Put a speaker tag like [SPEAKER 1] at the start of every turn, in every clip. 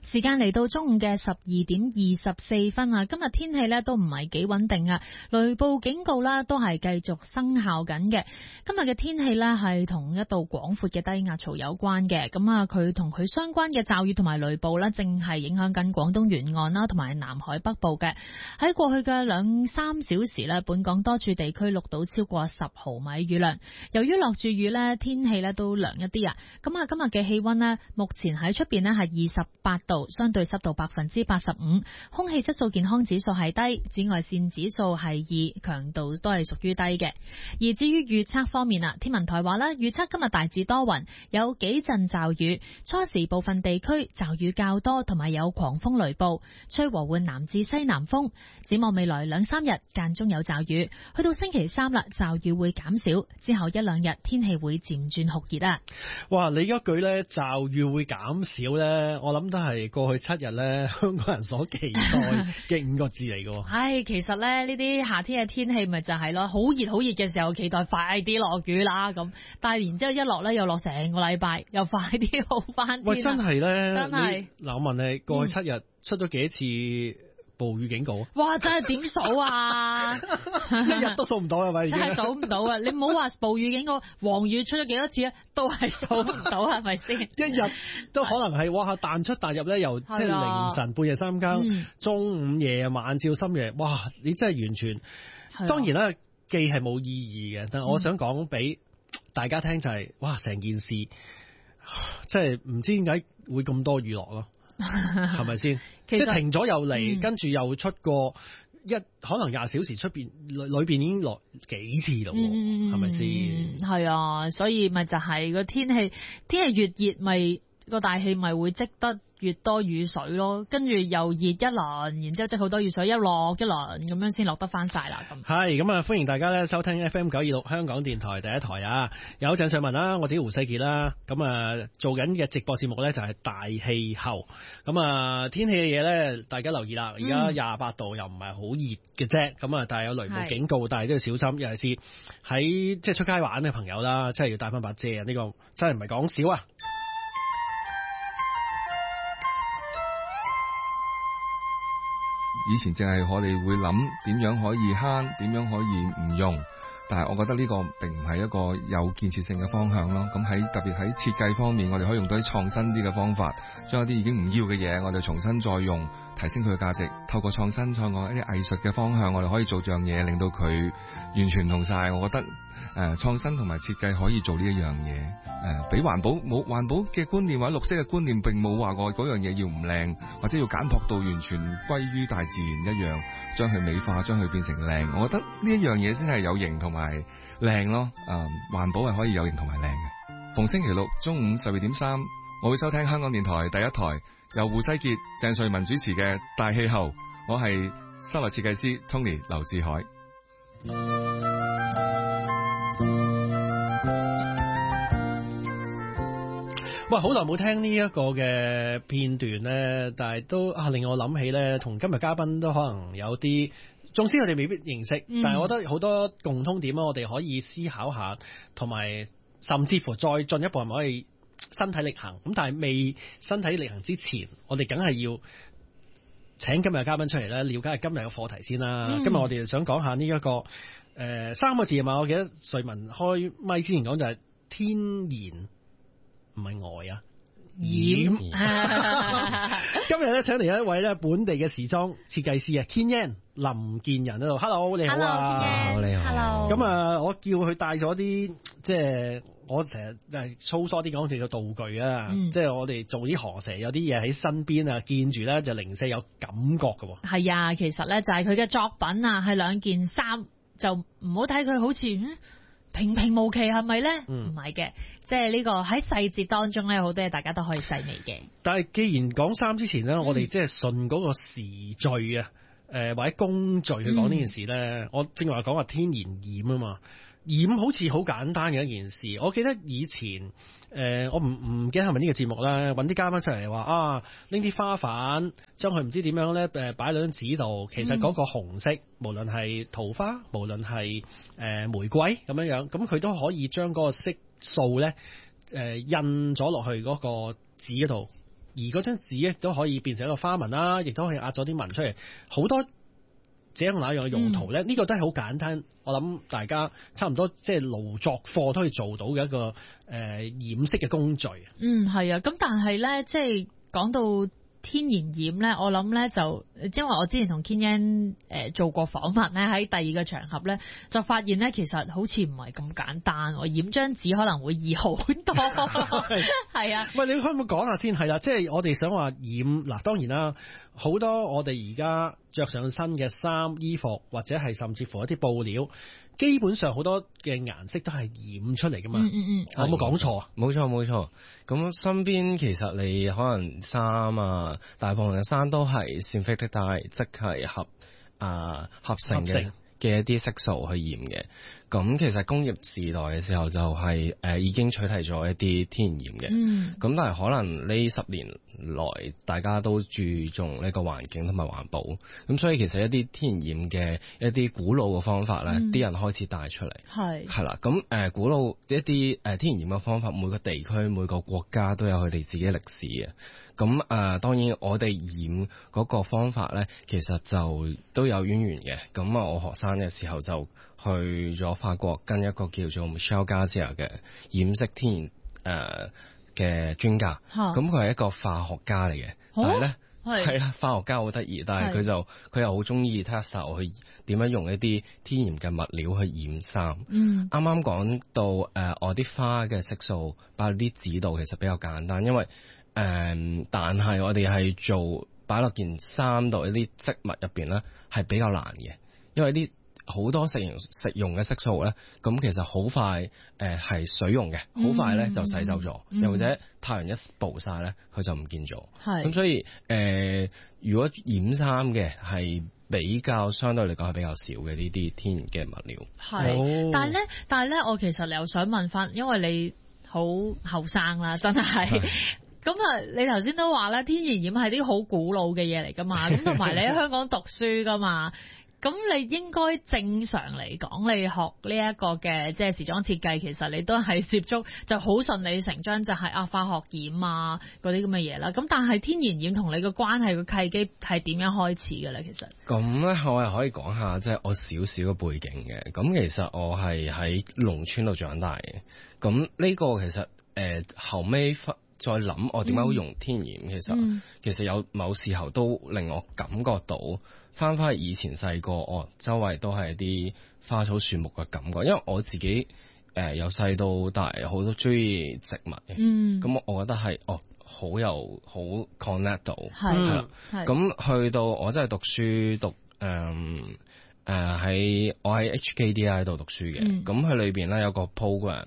[SPEAKER 1] 時間嚟到中午嘅12:24啊，今日天氣呢都唔係幾穩定啊，雷暴警告啦都係繼續生效緊嘅。今日嘅天氣呢係同一道廣闊嘅低壓槽有關嘅，咁啊佢同佢相關嘅驟雨同埋雷暴呢正係影響緊廣東沿岸啦同埋南海北部嘅。喺過去嘅2-3小時呢，本港多處地區錄到超過10毫米雨量。由於落住雨呢，天氣呢都涼一啲啊。咁啊今日嘅氣溫呢，目前喺出邊呢係28度，相對濕度85%，空氣質素健康指數係低，紫外線指數係2，強度都係屬於低嘅。而至於預測方面啊，天文台話啦，預測今日大致多雲，有幾陣驟雨，初時部分地區驟雨較多，同埋有狂風雷暴，吹和緩南至西南風。展望未來2-3日間中有驟雨，去到星期3啦，驟雨會減少，之後1-2日天氣會漸轉酷熱啊！
[SPEAKER 2] 哇，你嗰句咧驟雨會減少咧，我諗都係過去7日咧香港人所期待嘅5個字嚟嘅。
[SPEAKER 1] 唉，其實咧呢啲夏天嘅天氣咪就係咯，好熱嘅時候期待快啲落雨啦咁，但係然之後一落咧又落成個禮拜，又快啲好翻。
[SPEAKER 2] 喂，真係咧，
[SPEAKER 1] 真係
[SPEAKER 2] 嗱，我問你，過去7日出咗幾多次暴雨警告啊？
[SPEAKER 1] 哇！真係點數啊？
[SPEAKER 2] 一日都數唔到係咪？
[SPEAKER 1] 真係數唔到啊！你唔好話暴雨警告，黃雨出咗幾多次啊？都係數唔到，係咪先？
[SPEAKER 2] 一日都可能係哇彈出彈入咧，由即係凌晨半夜3更、中午夜晚照深夜，哇！你真係完全，當然啦，既係冇意義嘅，但係我想講俾大家聽就係，哇！成件事即係唔知點解會咁多雨落咯。係咪先？即係停咗又嚟，跟住又出過可能20小時出邊裏邊已經落幾次咯，係咪先？
[SPEAKER 1] 係啊，所以咪就係個天氣越熱，咪個大氣咪會積得越多雨水咯，跟住又熱一輪，然之後即係好多雨水一落一輪咁樣先落得翻晒啦。咁
[SPEAKER 2] 係咁啊！歡迎大家咧收聽 FM926 香港電台第一台啊！有鄭瑞文啦，我自己胡世傑啦，咁啊做緊嘅直播節目咧就係大氣候。咁啊天氣嘅嘢咧，大家留意啦。而家28度又唔係好熱嘅啫，咁啊但係有雷暴警告，但係都要小心。尤其是喺即係出街玩嘅朋友啦，真係要帶翻把遮啊！呢個真係唔係講笑啊！
[SPEAKER 3] 以前淨係我哋會諗點樣可以慳，點樣可以唔用，但係我覺得呢個並唔係一個有建設性嘅方向咯。咁特別喺設計方面，我哋可以用到啲創新啲嘅方法，將一啲已經唔要嘅嘢，我哋重新再用，提升佢嘅價值。透過創新，創過一啲藝術嘅方向，我哋可以做樣嘢，令到佢完全唔同晒。我覺得創新同埋設計可以做呢一樣嘢。比環保冇環保嘅觀念或者綠色嘅觀念，並冇話過嗰樣嘢要唔靚，或者要簡樸到完全歸於大自然一樣，將佢美化，將佢變成靚。我覺得呢一樣嘢先係有型同埋靚咯。環保係可以有型同埋靚嘅。逢星期六中午12:3，我會收聽香港電台第一台，由胡世傑、鄭瑞文主持嘅《大氣候》。我係室內設計師 Tony 劉志海。
[SPEAKER 2] 喂，好耐冇聽呢一個嘅片段咧，但係都令我諗起咧，同今日嘉賓都可能有啲，縱使我哋未必認識，但係我覺得好多共通點，我哋可以思考下，同埋甚至乎再進一步係咪可以身體力行？咁但係未身體力行之前，我哋梗係要請今日嘅嘉賓出嚟咧，了解下今日嘅課題先啦。今日我哋想講下呢一個3個字啊嘛，我記得瑞文開咪之前講就係天然。唔係外啊，染。今日咧請嚟一位咧本地嘅時裝設計師啊，Kian Yan 林建仁喺度。Hello， 你好啊。
[SPEAKER 1] Hello， 你好。Hello。
[SPEAKER 2] 咁啊，我叫佢帶咗啲，即係我成日粗疏啲講，就叫道具啊。即係我哋做啲行成有啲嘢喺身邊啊，見住咧就零舍有感覺嘅。
[SPEAKER 1] 係啊，其實咧就係佢嘅作品啊，係2件衫，就唔好睇佢好似平平無奇，係咪咧？唔係嘅，即係呢個喺細節當中咧，有好多嘢大家都可以細微嘅。
[SPEAKER 2] 但係既然講衫之前咧，我哋即係順嗰個時序啊，或者工序去講呢件事咧，我正話講話天然染啊嘛。染好似好簡單嘅一件事，我記得以前我唔記得係咪呢個節目啦，揾啲嘉賓出嚟話啊，拎啲花瓣將佢唔知點樣咧擺喺張紙度，其實嗰個紅色，無論係桃花，無論係玫瑰咁樣樣，咁佢都可以將嗰個色素咧印咗落去嗰個紙嗰度， 而嗰張紙亦都可以變成一個花紋啦，亦都可以壓咗啲紋出嚟，好多這樣那樣嘅用途咧。呢個都係好簡單，我諗大家差唔多即係勞作課都可以做到嘅一個染色嘅工序。
[SPEAKER 1] 係啊，咁但係咧，即係講到天然染咧，我諗咧就，因為我之前同 Ken Yan 做過訪問咧，喺第二個場合咧，就發現咧其實好似唔係咁簡單，我染張紙可能會易好多。係啊，
[SPEAKER 2] 喂，你可唔可以講下先？係啦，即係我哋想話染嗱，當然啦，好多我哋而家着上身嘅衫、衣服，或者係甚至乎一啲布料，基本上好多嘅顏色都係染出嚟噶嘛。我有冇講錯啊？
[SPEAKER 4] 冇錯。咁身邊其實你可能衫啊，大部分嘅衫都係 synthetic dye，即係合成嘅一啲色素去染嘅。咁其實工業時代嘅時候就係已經取締咗一啲天然染嘅。咁但係可能呢10年來大家都注重呢個環境同埋環保，咁所以其實一啲天然染嘅一啲古老嘅方法咧，啲人開始帶出嚟。係啦，咁古老一啲天然染嘅方法，每個地區每個國家都有佢哋自己嘅歷史嘅。咁當然我哋染嗰個方法咧，其實就都有淵源嘅。咁我學生嘅時候就去咗法國跟一個叫做 Michel Garcia 嘅染色天然嘅專家，咁佢係一個化學家嚟嘅，但係咧係啦，化學家好得意，但係佢又好中意 test 去點樣用一啲天然嘅物料去染衫。啱啱講到我啲花嘅色素擺喺啲紙度，其實比較簡單，因為但係我哋係做擺落件衫度一啲織物入邊咧，係比較難嘅，因為啲好多食用嘅色素咧，咁其實好快係水溶嘅，好快咧就洗走咗，又或者太陽一暴曬咧，佢就唔見咗。咁所以如果染衫嘅係比較相對嚟講係比較少嘅呢啲天然嘅物料。
[SPEAKER 1] 但係咧，我其實又想問翻，因為你好後生啦，真係。咁你頭先都話咧，天然染係啲好古老嘅嘢嚟噶嘛，咁同埋你喺香港讀書噶嘛。咁你應該正常嚟講，你學呢一個嘅即係時裝設計，其實你都係接觸就好順理成章，就係化學染啊嗰啲咁嘅嘢啦。咁但係天然染同你嘅關係個契機係點樣開始嘅咧？其實
[SPEAKER 4] 咁咧，我係可以講下即係我少少嘅背景嘅。咁其實我係喺農村度長大嘅。咁呢個其實後尾再諗我點解會用天然，其實有某時候都令我感覺到翻去以前細個，周圍都係啲花草樹木嘅感覺，因為我自己由細到大好多中意植物嘅，咁我覺得係好 connect 到，係啦。咁去到我真係讀書喺HKDI 度讀書嘅，咁佢裏邊咧有個 program，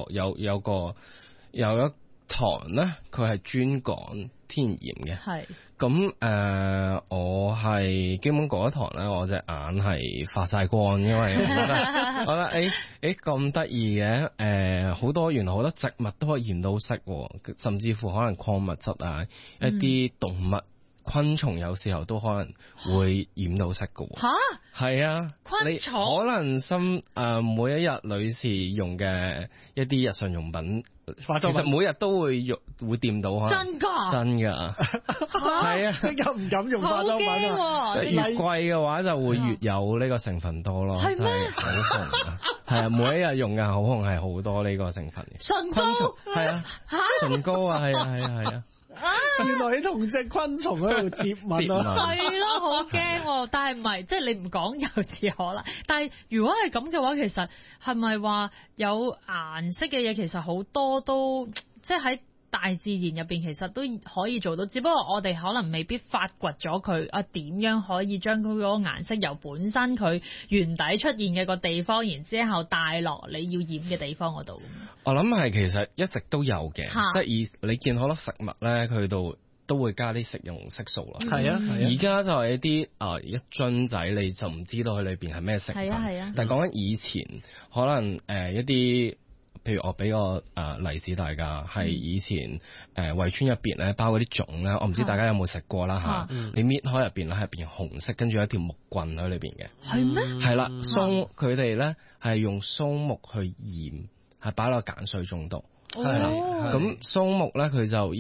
[SPEAKER 4] 有一堂咧，佢係專講天然嘅。係咁我係基本嗰一堂咧，我隻眼係發晒光，因為我覺得咁得意嘅，好多原來好多植物都可以染到色，甚至乎可能礦物質啊，一啲動物、昆蟲有時候都可能會染到色嘅。吓？係啊，昆蟲可能每一日女士用嘅一啲日常用品，其實每日都會掂到。真㗎？真㗎。係啊，
[SPEAKER 2] 即刻唔敢用化妝品啊！
[SPEAKER 4] 越貴嘅話就會越有呢個成分多咯。係咩？口紅啊，係啊，每一日用嘅口紅係好多呢個成分嘅。
[SPEAKER 1] 唇膏
[SPEAKER 4] 係啊，唇膏啊，係啊。
[SPEAKER 2] 原來你同隻昆蟲喺度接吻啊！
[SPEAKER 1] 係咯，好驚。但係唔係，即係你唔講又似可能。但係如果係咁嘅話，其實係咪話有顏色嘅嘢其實好多都即係喺大自然入邊其實都可以做到，只不過我哋可能未必發掘咗佢點樣可以將佢嗰個顏色由本身佢原底出現嘅個地方，然之後帶落你要染嘅地方嗰度。
[SPEAKER 4] 我諗係其實一直都有嘅，即係你見好多食物咧，佢度都會加啲食用色素啦。係啊，而家就係一啲一樽仔，你就唔知道佢裏邊係咩成分。係啊。但係講緊以前，可能一啲。譬如我俾個例子大家，係以前圍村入邊咧包嗰啲粽咧，我唔知大家有冇食過啦嚇。你搣開入邊咧，入邊紅色，跟住有一條木棍喺裏邊嘅。係咩？係啦，佢哋咧係用松木去染，係擺落鹼水中度。係啦，咁松木咧佢就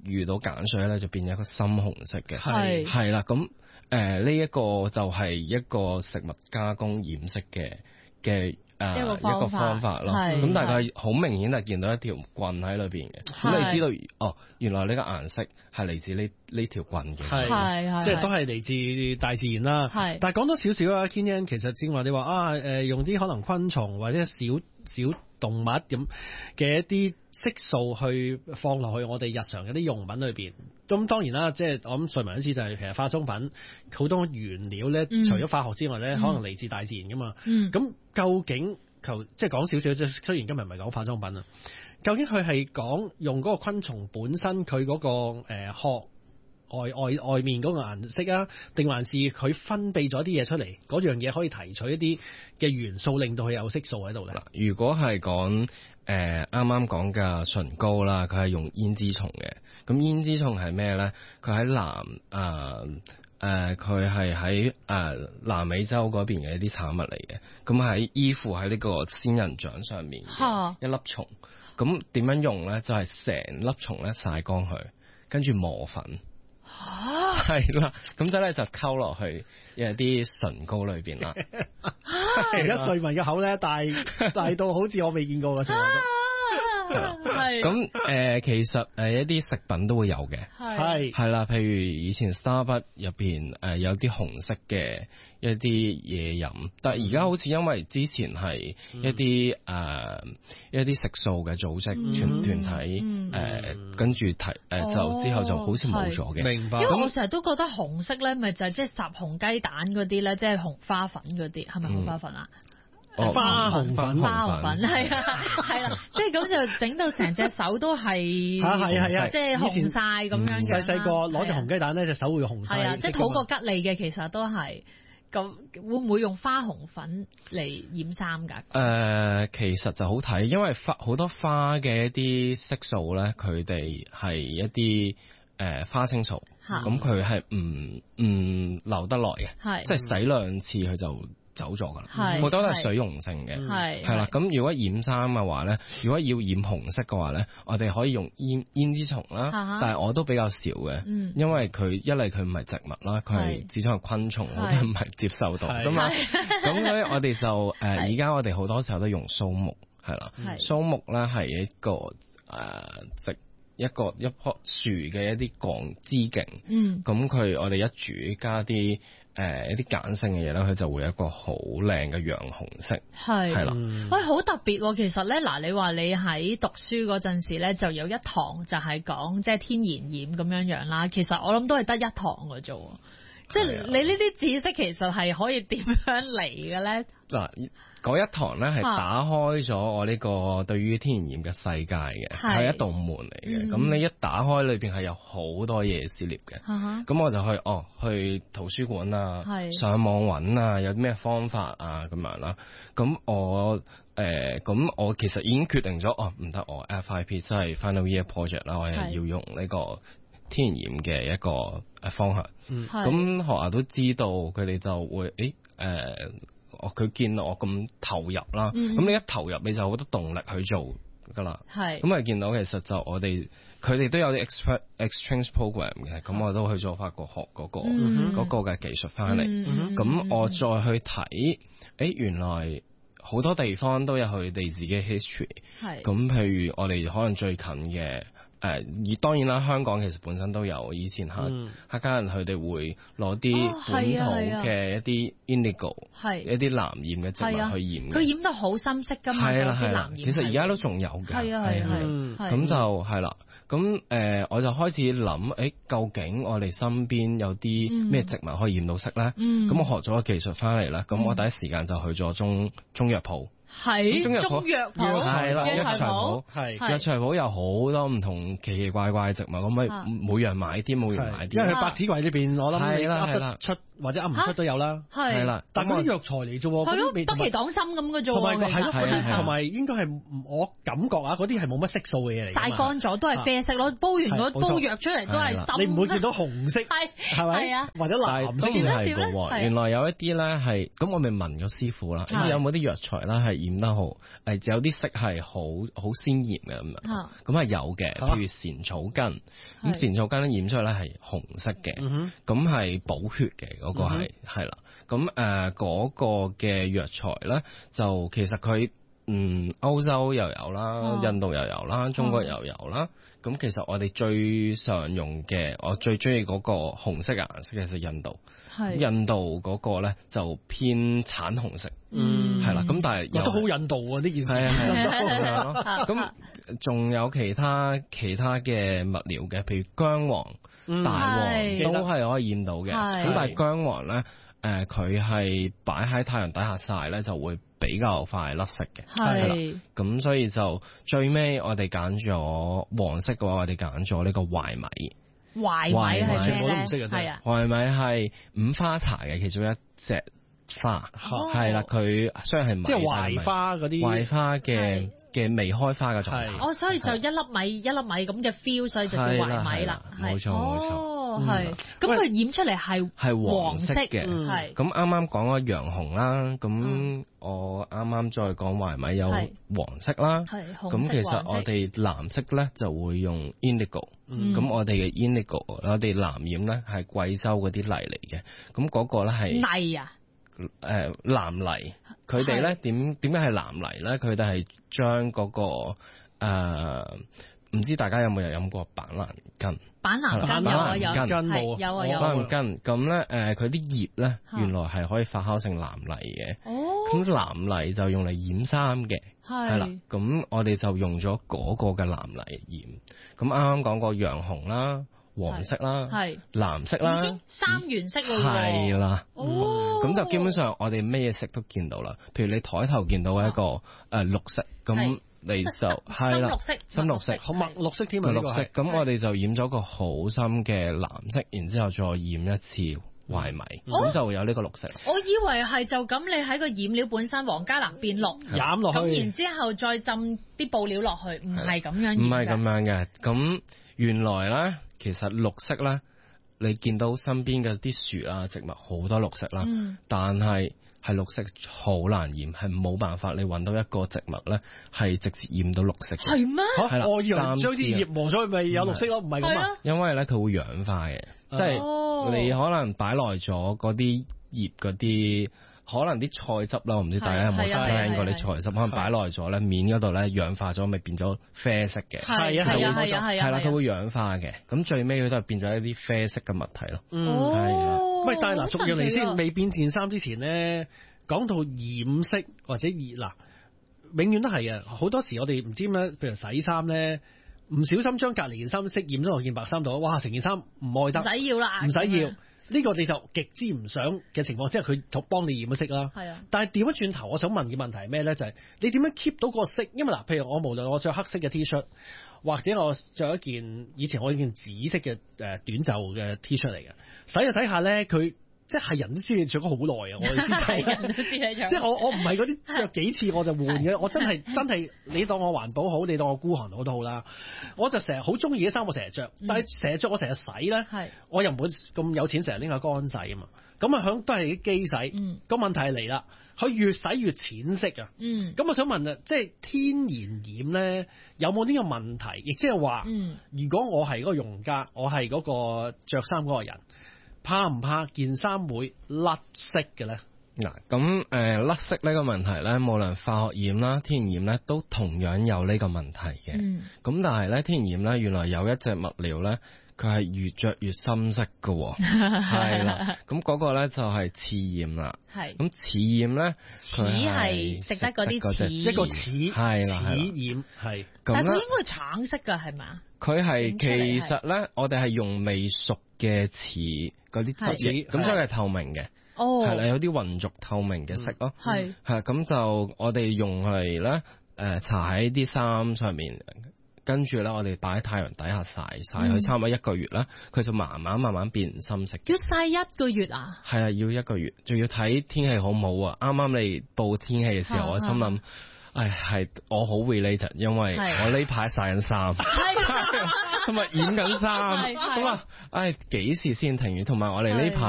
[SPEAKER 4] 遇到鹼水咧就變咗一個深紅色嘅，
[SPEAKER 1] 係
[SPEAKER 4] 啦。咁呢一個就係一個食物加工染色嘅一個方法咯。咁大概好明顯係見到一條棍喺裏邊嘅，咁你知道原來呢個顏色係嚟自呢條棍嘅，
[SPEAKER 1] 係
[SPEAKER 2] 即係都係嚟自大自然啦。但係講多少少啊，Ken Yan，其實正話你話用啲可能昆蟲或者小動物咁嘅一啲色素去放落去我哋日常嗰啲用品裏邊，咁當然啦，即係我諗瑞文都知就係其實化妝品好多原料咧，除咗化學之外咧，可能嚟自大自然噶嘛。咁究竟即係講少少，即係雖然今日唔係講化妝品啊，究竟佢係講用嗰個昆蟲本身佢嗰個殼外面嗰個顏色啊，定還是佢分泌咗啲嘢出嚟，嗰樣嘢可以提取一啲嘅元素，令到佢有色素喺度咧？
[SPEAKER 4] 如果係講啱啱講嘅唇膏啦，佢係用胭脂蟲嘅。咁胭脂蟲係咩咧？佢喺佢係喺南美洲嗰邊嘅一啲產物嚟嘅。咁喺依附喺呢個仙人掌上面嘅一粒蟲。咁點樣用咧？就係成粒蟲咧曬乾佢，跟住磨粉。係啦，咁之後咧就溝落去一啲唇膏裏邊啦。
[SPEAKER 2] 而家瑞文嘅口咧大到好似我未見過嘅，從來都
[SPEAKER 4] 咁其實一啲食品都會有嘅，係啦，譬如以前 Starbucks 入邊有啲紅色嘅一啲嘢飲，但係而家好似因為之前係一啲一啲食素嘅組織團體跟住就之後就好似冇咗嘅。
[SPEAKER 2] 明白。
[SPEAKER 1] 因為我成日都覺得紅色咧，咪就係即係雜紅雞蛋嗰啲咧，即係紅花粉嗰啲，係咪紅花粉啊？
[SPEAKER 2] 花紅粉
[SPEAKER 1] 係啦，即係咁就整到成隻手都係即係紅晒咁樣嘅。
[SPEAKER 2] 細個攞隻紅雞蛋咧，隻手會紅晒。
[SPEAKER 1] 係啊，即係討個吉利嘅，其實都係。咁會唔會用花紅粉嚟染衫㗎？
[SPEAKER 4] 其實就好睇，因為好多花嘅一啲色素咧，佢哋係一啲花青素，咁佢係唔留得耐嘅，即係洗兩次佢就走咗㗎啦，好多都係水溶性嘅，係啦。咁如果染衫嘅話咧，如果要染紅色嘅話咧，我哋可以用胭脂蟲啦，但係我都比較少嘅，因為佢一嚟佢唔係植物啦，佢係始終係昆蟲，我都唔係接受到㗎嘛。咁所以我哋就而家我哋好多時候都用蘇木，係啦，蘇木咧係一個一棵樹嘅一啲幹枝徑，咁佢我哋一煮加啲一啲鹼性嘅嘢咧，佢就會有一個好靚嘅洋紅色，係啦。
[SPEAKER 1] 喂，好特別喎！其實咧，嗱，你話你喺讀書嗰陣時咧，就有一堂就係講即係天然染咁樣樣啦。其實我諗都係得一堂嘅啫，即係你呢啲知識其實係可以點樣嚟嘅咧？
[SPEAKER 4] 嗱。嗰一堂咧係打開咗我呢個對於天然染嘅世界嘅，係一道門嚟嘅。咁你一打開裏邊係有好多嘢涉獵嘅。咁我就去圖書館啊，上網揾啊，有啲咩方法啊咁樣啦。咁我其實已經決定咗，唔得，我 FIP 即係 Final Year Project 啦，我係要用呢個天然染嘅一個方向。咁學校都知道，佢哋就會佢見到我咁投入啦，咁你一投入你就好多動力去做㗎啦。咁啊見到其實就佢哋都有啲 exchange program 嘅，咁我都去咗法國學嗰個嘅技術翻嚟。咁我再去睇，原來好多地方都有佢哋自己 history。咁譬如我哋可能最近嘅。而當然啦，香港其實本身都有以前客家人佢哋會攞啲本土嘅一啲 indigo，一啲藍染嘅植物去染，
[SPEAKER 1] 佢染得好深色㗎嘛，啲藍染。
[SPEAKER 4] 其實而家都仲有嘅。咁就係啦。咁我就開始諗，究竟我哋身邊有啲咩植物可以染到色咧？咁我學咗個技術翻嚟啦。咁我第一時間就去咗中藥鋪。
[SPEAKER 1] 中藥鋪
[SPEAKER 4] 係啦，藥材鋪藥材鋪有好多唔同奇奇怪怪嘅植物，咁咪每樣買啲，每樣買啲。
[SPEAKER 2] 因為佢百子櫃裏邊，我諗你噏得出或者噏唔出都有啦。
[SPEAKER 4] 係啦，
[SPEAKER 2] 但嗰啲藥材嚟啫喎，
[SPEAKER 1] 係咯，得其黨參咁嘅啫喎。
[SPEAKER 2] 同埋係咯，
[SPEAKER 1] 其實
[SPEAKER 2] 同埋應該係我感覺啊，嗰啲係冇乜色素嘅嘢嚟㗎嘛。
[SPEAKER 1] 曬乾咗都係啡色咯，煲完嗰煲藥出嚟都係深。
[SPEAKER 2] 你唔會見到紅色，係咪？係啊，或者藍色
[SPEAKER 4] 嘅係㗎喎。原來有一啲咧係，咁我咪問咗師傅啦，有冇啲藥材啦係染得好，有啲色係好鮮豔嘅咁樣。咁係有嘅，譬如茜草根，咁茜草根咧染出嚟咧係紅色嘅，咁係補血嘅嗰個係啦。咁嗰個嘅藥材咧，就其實佢歐洲又有啦，印度又有啦，中國又有啦。咁其實我哋最常用嘅，我最中意嗰個紅色嘅顏色嘅係印度。印度嗰個咧就偏橙紅色，係啦。咁但係
[SPEAKER 2] 都好印度喎呢件事。
[SPEAKER 4] 咁仲有其他嘅物料嘅，譬如薑黃、大黃都係可以染到嘅。咁但係薑黃咧，佢係擺喺太陽底下曬咧，就會比較快甩色嘅。係啦，咁所以就最尾我哋揀咗黃色嘅話，我哋揀咗呢個懷米。
[SPEAKER 1] 懷米係
[SPEAKER 2] 全部都唔識嘅啫。
[SPEAKER 4] 懷米係五花茶嘅其中一隻花，係啦，佢雖然係米，
[SPEAKER 2] 即係懷花嗰啲
[SPEAKER 4] 懷花嘅未開花嘅狀態。
[SPEAKER 1] 所以就一粒米咁嘅 feel， 所以就叫懷米啦。
[SPEAKER 4] 冇錯冇錯。
[SPEAKER 1] 係，咁佢染出嚟係黃色嘅，係。咁
[SPEAKER 4] 啱啱講咗洋紅啦，咁我啱啱再講懷米有黃色啦，咁其實我哋藍色咧就會用 indigo，咁我哋嘅 indigo，我哋藍染咧係貴州嗰啲泥嚟嘅，咁嗰個咧係
[SPEAKER 1] 泥啊，
[SPEAKER 4] 藍泥，佢哋咧點解係藍泥咧？佢哋係將嗰個唔知大家有冇飲過板藍根？
[SPEAKER 1] 板藍根有
[SPEAKER 4] 板藍根咁咧，佢啲葉咧原來係可以發酵成藍泥嘅。咁藍泥就用嚟染衫嘅，係啦。咁我哋就用咗嗰個嘅藍泥染。咁啱啱講過洋紅啦、黃色啦、藍色啦，
[SPEAKER 1] 已經三原色咯。
[SPEAKER 4] 係啦。咁就基本上我哋咩色都見到啦。譬如你枱頭見到一個綠色咁。你就係啦，深綠色，
[SPEAKER 2] 好墨綠色添啊！
[SPEAKER 4] 綠色，咁我哋就染咗個好深嘅藍色，然之後再染一次懷米，咁就會有呢個綠色。
[SPEAKER 1] 我以為係就咁，你喺個染料本身黃加藍變綠，
[SPEAKER 2] 染落去，
[SPEAKER 1] 咁然之後再浸啲布料落去，唔係咁樣。
[SPEAKER 4] 唔係咁樣嘅，咁原來咧，其實綠色咧，你見到身邊嘅啲樹啊、植物好多綠色啦，但係綠色好難染，係冇辦法你揾到一個植物咧係直接染到綠色嘅。
[SPEAKER 1] 係咩？
[SPEAKER 4] 係啦，
[SPEAKER 2] 我以為將啲葉磨咗咪有綠色咯，唔係咁啊。
[SPEAKER 4] 因為咧佢會氧化嘅，即係你可能擺耐咗嗰啲葉嗰啲，可能啲菜汁啦，我唔知大家有冇聽過啲菜汁，可能擺耐咗咧，面嗰度咧氧化咗，咪變咗啡色嘅。
[SPEAKER 1] 係
[SPEAKER 4] 啦，佢會氧化嘅，咁最尾佢都係變咗一啲啡色嘅物體咯。
[SPEAKER 2] 喂，但係嗱，逐樣嚟先，未變件衫之前咧，講到染色或者熱永遠都係啊！好多時我哋唔知點樣，譬如洗衫咧，唔小心將隔離件衫色染咗落件白衫度，哇！成件衫唔愛得，
[SPEAKER 1] 唔使要啦，
[SPEAKER 2] 唔使要。呢個你就極之唔想嘅情況，即係佢幫你染咗色啦。係啊。但係調翻轉頭，我想問嘅問題係咩咧？就係你點樣 keep 到個色？因為嗱，譬如我無論我着黑色嘅 T 恤，或者我着一件以前我一件紫色嘅短袖嘅 T 恤嚟嘅，洗下洗下咧，佢即係人都知你着咗好耐啊！我意思係
[SPEAKER 1] 人都知你着，
[SPEAKER 2] 即係我唔係嗰啲着幾次我就換嘅，我真係你當我環保好，你當我孤寒好都好啦。我就成日好中意啲衫，我成日着，但係成日着我成日洗咧，我又唔會咁有錢成日拎去乾洗啊嘛。咁啊響都係啲機洗，個問題係嚟啦，佢越洗越淺色啊。咁我想問啊，即係天然染咧有冇呢個問題？亦即係話，如果我係嗰個用家，我係嗰個着衫嗰個人，怕唔怕件衫會甩色嘅咧？
[SPEAKER 4] 嗱，咁甩色呢個問題咧，無論化學染啦、天然染咧，都同樣有呢個問題嘅。咁但係咧，天然染咧，原來有一隻物料咧，佢係越着越深色嘅，係啦。咁嗰個咧就係刺染啦。係。咁刺染咧，
[SPEAKER 1] 刺係食得嗰啲刺，
[SPEAKER 2] 一個刺係啦，刺染係。
[SPEAKER 1] 但係佢應該係橙色㗎，係咪？
[SPEAKER 4] 佢係其實咧，我哋係用未熟嘅刺嗰啲汁，咁所以係透明嘅。係啦，有啲渾濁透明嘅色咯。係咁就我哋用嚟咧，搽喺啲衫上面， 跟住咧我哋擺喺太陽底下曬佢差唔多1個月啦，佢就慢慢變深色。
[SPEAKER 1] 要曬1個月啊？
[SPEAKER 4] 係啊，要1個月，仲要睇天氣好唔好啊！啱啱你報天氣嘅時候，我心諗。係我好 related， 因為我呢排曬緊衫，同埋染緊衫，咁啊，幾時先停雨？同埋我哋呢排